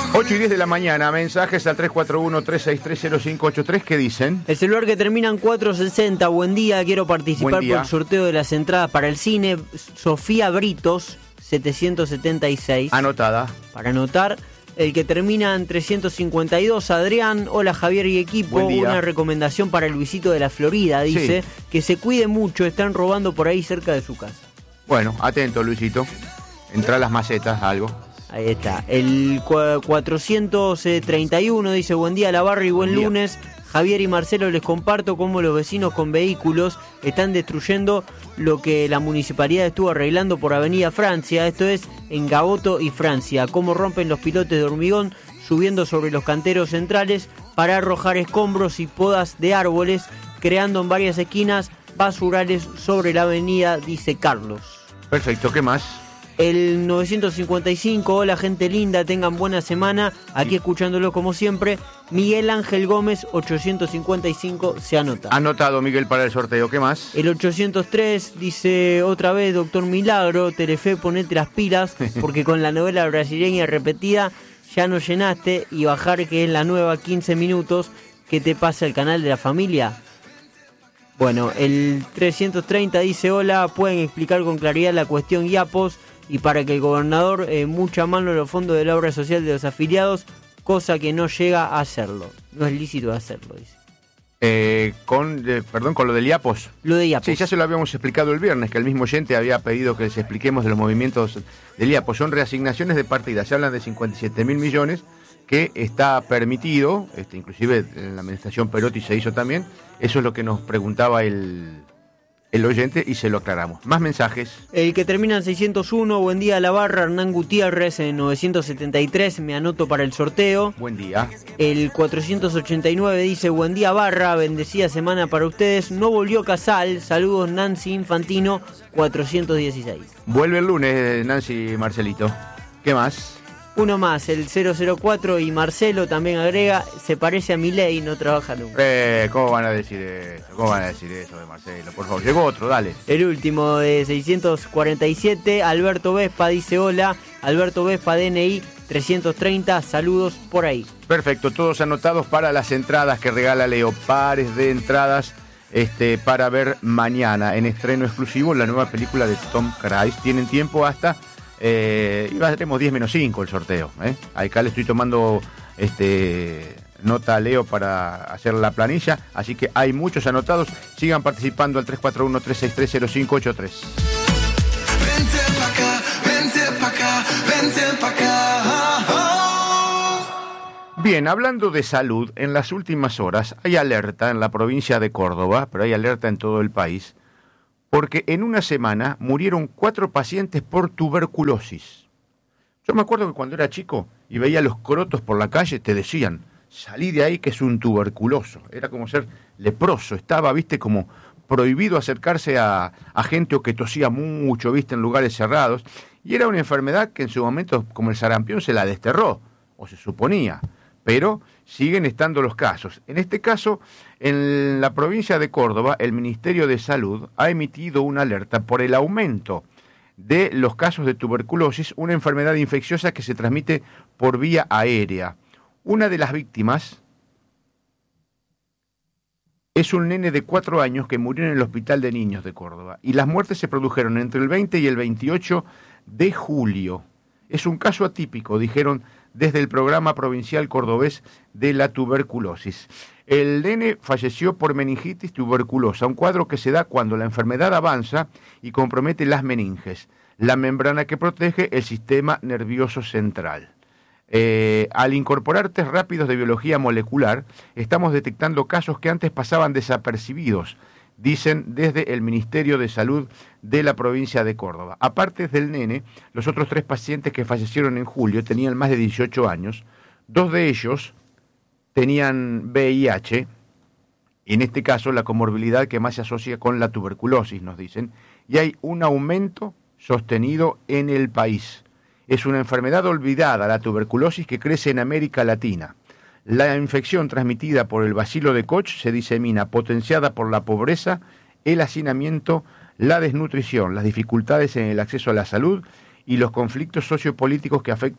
8:10 de la mañana, mensajes al 341-363-0583, ¿qué dicen? El celular que termina en 460, buen día, quiero participar por el sorteo de las entradas para el cine. Sofía Britos, 776. Anotada. Para anotar. El que termina en 352, Adrián, hola Javier y equipo, una recomendación para el Luisito de la Florida, dice, que se cuide mucho, están robando por ahí cerca de su casa. Bueno, atento Luisito, entra las macetas, algo. Ahí está, el 431 dice, buen día la barra y buen lunes. Javier y Marcelo, les comparto cómo los vecinos con vehículos están destruyendo lo que la municipalidad estuvo arreglando por Avenida Francia, esto es en Gaboto y Francia, cómo rompen los pilotes de hormigón subiendo sobre los canteros centrales para arrojar escombros y podas de árboles, creando en varias esquinas basurales sobre la avenida, dice Carlos. Perfecto, ¿qué más? El 955, hola gente linda, tengan buena semana, aquí escuchándolo como siempre. Miguel Ángel Gómez, 855, se anota. Anotado, Miguel, para el sorteo, ¿qué más? El 803 dice otra vez, doctor Milagro, Telefe, ponete las pilas, porque con la novela brasileña repetida ya no llenaste, y bajar, que es la nueva, 15 minutos, ¿qué te pasa el canal de la familia? Bueno, el 330 dice, hola, pueden explicar con claridad la cuestión IAPOS, y para que el gobernador mucha mano en los fondos de la obra social de los afiliados, cosa que no llega a hacerlo. No es lícito hacerlo, dice. Con lo del IAPOS. Lo de IAPOS. Sí, ya se lo habíamos explicado el viernes, que el mismo oyente había pedido que les expliquemos de los movimientos del IAPOS. Son reasignaciones de partidas, se hablan de 57.000 millones, que está permitido, inclusive en la administración Perotti se hizo también. Eso es lo que nos preguntaba el oyente y se lo aclaramos. Más mensajes. El que termina en 601, buen día a la barra, Hernán Gutiérrez, en 973, me anoto para el sorteo. Buen día. El 489 dice, buen día barra, bendecida semana para ustedes. No volvió Casal, saludos Nancy Infantino, 416. Vuelve el lunes, Nancy Marcelito. ¿Qué más? Uno más, el 004, y Marcelo también agrega, se parece a Milei, no trabaja nunca. ¿Cómo van a decir eso? ¿Cómo van a decir eso de Marcelo? Por favor, llegó otro, dale. El último de 647, Alberto Vespa dice hola, Alberto Vespa DNI 330, saludos por ahí. Perfecto, todos anotados para las entradas que regala Leo, pares de entradas para ver mañana en estreno exclusivo la nueva película de Tom Cruise. Tienen tiempo hasta... y haremos 10-5 el sorteo, Acá le estoy tomando nota a Leo para hacer la planilla, así que hay muchos anotados. Sigan participando al 341-363-0583. Vente pa' acá, vente pa' acá, vente pa' acá. Bien, hablando de salud, en las últimas horas hay alerta en la provincia de Córdoba, pero hay alerta en todo el país, porque en una semana murieron 4 pacientes por tuberculosis. Yo me acuerdo que cuando era chico y veía los crotos por la calle, te decían, salí de ahí que es un tuberculoso. Era como ser leproso, estaba, como prohibido acercarse a gente o que tosía mucho, en lugares cerrados. Y era una enfermedad que en su momento, como el sarampión, se la desterró, o se suponía. Pero siguen estando los casos. En este caso, en la provincia de Córdoba, el Ministerio de Salud ha emitido una alerta por el aumento de los casos de tuberculosis, una enfermedad infecciosa que se transmite por vía aérea. Una de las víctimas es un nene de 4 años que murió en el Hospital de Niños de Córdoba. Y las muertes se produjeron entre el 20 y el 28 de julio. Es un caso atípico, dijeron desde el programa provincial cordobés de la tuberculosis. El nene falleció por meningitis tuberculosa, un cuadro que se da cuando la enfermedad avanza y compromete las meninges, la membrana que protege el sistema nervioso central. Al incorporar test rápidos de biología molecular, estamos detectando casos que antes pasaban desapercibidos, dicen desde el Ministerio de Salud de la provincia de Córdoba. Aparte del nene, los otros 3 pacientes que fallecieron en julio tenían más de 18 años, 2 de ellos tenían VIH, y en este caso la comorbilidad que más se asocia con la tuberculosis, nos dicen, y hay un aumento sostenido en el país. Es una enfermedad olvidada, la tuberculosis, que crece en América Latina. La infección transmitida por el bacilo de Koch se disemina, potenciada por la pobreza, el hacinamiento, la desnutrición, las dificultades en el acceso a la salud y los conflictos sociopolíticos que afectan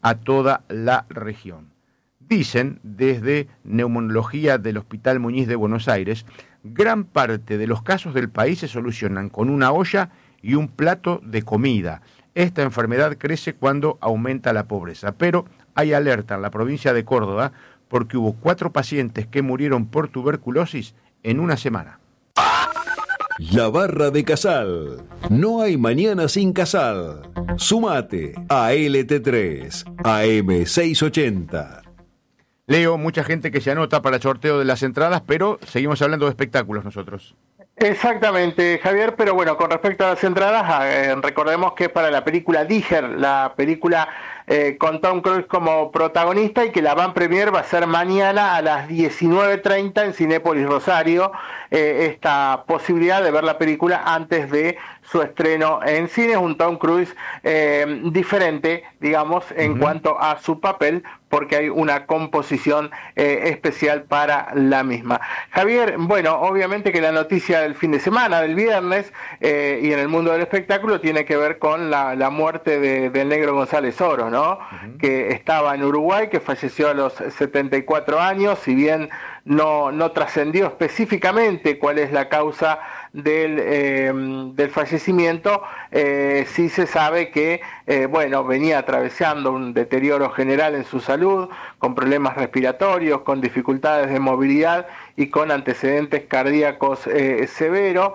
a toda la región. Dicen desde Neumonología del Hospital Muñiz de Buenos Aires, gran parte de los casos del país se solucionan con una olla y un plato de comida. Esta enfermedad crece cuando aumenta la pobreza, pero hay alerta en la provincia de Córdoba porque hubo 4 pacientes que murieron por tuberculosis en una semana. La Barra de Casal. No hay mañana sin Casal. Sumate a LT3, AM680. Leo, mucha gente que se anota para el sorteo de las entradas, pero seguimos hablando de espectáculos nosotros. Exactamente, Javier, pero bueno, con respecto a las entradas, recordemos que es para la película Díger, la película con Tom Cruise como protagonista, y que la van premier va a ser mañana a las 19:30 en Cinépolis Rosario, esta posibilidad de ver la película antes de su estreno en cines, un Tom Cruise diferente, digamos, en cuanto a su papel, porque hay una composición especial para la misma. Javier, bueno, obviamente que la noticia del fin de semana, del viernes, y en el mundo del espectáculo, tiene que ver con la muerte del Negro González Oro, ¿no? Que estaba en Uruguay, que falleció a los 74 años, si bien no trascendió específicamente cuál es la causa del fallecimiento, sí se sabe que venía atravesando un deterioro general en su salud, con problemas respiratorios, con dificultades de movilidad y con antecedentes cardíacos severos.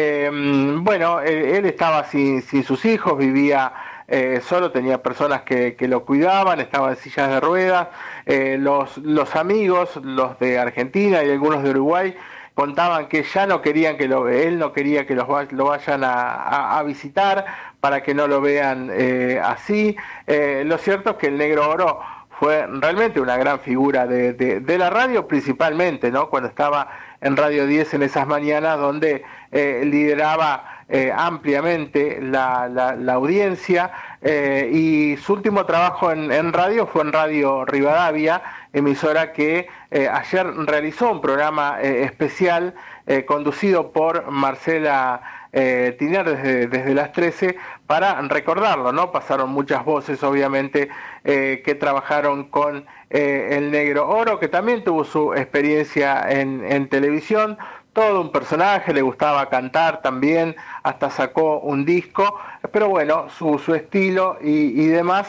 Él estaba sin sus hijos, vivía solo, tenía personas que lo cuidaban, estaba en sillas de ruedas. Los amigos, los de Argentina y algunos de Uruguay, contaban que ya no querían él no quería que lo vayan a visitar, para que no lo vean así. Lo cierto es que el Negro Oro fue realmente una gran figura de la radio, principalmente, ¿no? Cuando estaba en Radio 10 en esas mañanas, donde lideraba ampliamente la audiencia, y su último trabajo en radio fue en Radio Rivadavia, emisora que ayer realizó un programa especial conducido por Marcela Tiner desde las 13, para recordarlo, ¿no? Pasaron muchas voces, obviamente, que trabajaron con el Negro Oro, que también tuvo su experiencia en televisión. Todo un personaje, le gustaba cantar también, hasta sacó un disco, pero bueno, su estilo y demás,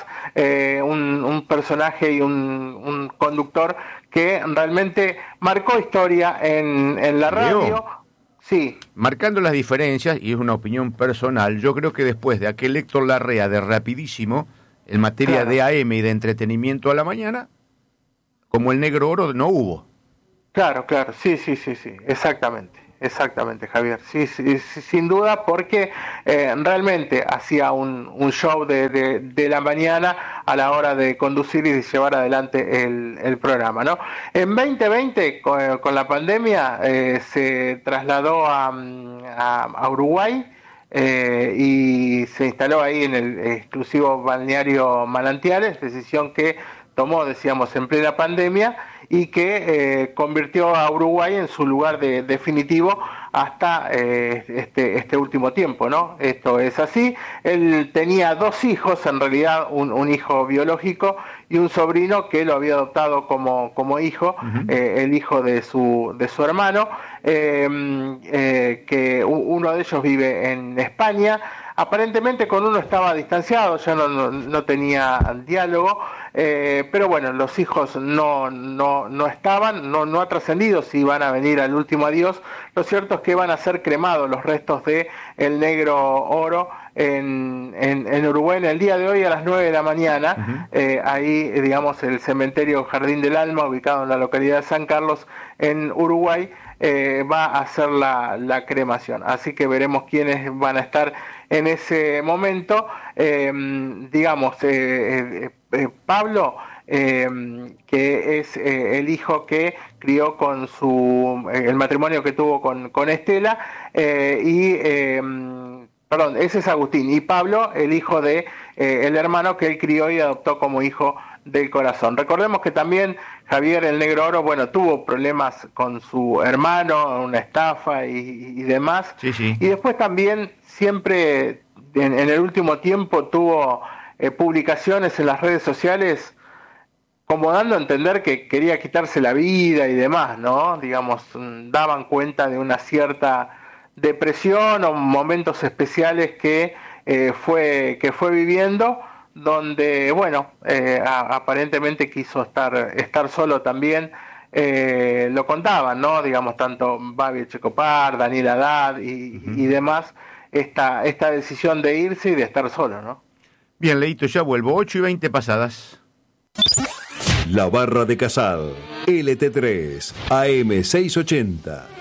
un personaje y un conductor que realmente marcó historia en la radio. Leo, sí. Marcando las diferencias, y es una opinión personal, yo creo que después de aquel Héctor Larrea de Rapidísimo, en materia Claro. de AM y de entretenimiento a la mañana, como el Negro Oro no hubo. Claro, sí, exactamente, Javier, sí, sin duda, porque realmente hacía un show de la mañana a la hora de conducir y de llevar adelante el programa, ¿no? En 2020, con la pandemia, se trasladó a Uruguay, y se instaló ahí en el exclusivo balneario Manantiales, decisión que tomó, decíamos, en plena pandemia, y que convirtió a Uruguay en su lugar definitivo hasta este último tiempo, ¿no? Esto es así. Él tenía 2 hijos, en realidad un hijo biológico y un sobrino que lo había adoptado como hijo, el hijo de su hermano, que uno de ellos vive en España. Aparentemente con uno estaba distanciado, ya no tenía diálogo, pero bueno, los hijos no estaban, no ha trascendido si van a venir al último adiós. Lo cierto es que van a ser cremados los restos de el Negro Oro en Uruguay en el día de hoy a las 9 de la mañana. Ahí, digamos, el cementerio Jardín del Alma, ubicado en la localidad de San Carlos, en Uruguay, va a hacer la cremación. Así que veremos quiénes van a estar en ese momento. Pablo, que es el hijo que crió con el matrimonio que tuvo con Estela, perdón, ese es Agustín, y Pablo, el hijo de el hermano que él crió y adoptó como hijo del corazón. Recordemos que también Javier el Negro Oro, tuvo problemas con su hermano, una estafa y demás. Sí. Y después también siempre en el último tiempo tuvo publicaciones en las redes sociales como dando a entender que quería quitarse la vida y demás, ¿no? Digamos, daban cuenta de una cierta depresión o momentos especiales que fue viviendo, donde, bueno, aparentemente quiso estar solo también. Lo contaban, ¿no? Digamos, tanto Babi Echecopar, Daniel Haddad y demás, esta decisión de irse y de estar solo, ¿no? Bien, Leito, ya vuelvo, 8:20 pasadas. La Barra de Casal, LT3, AM 680.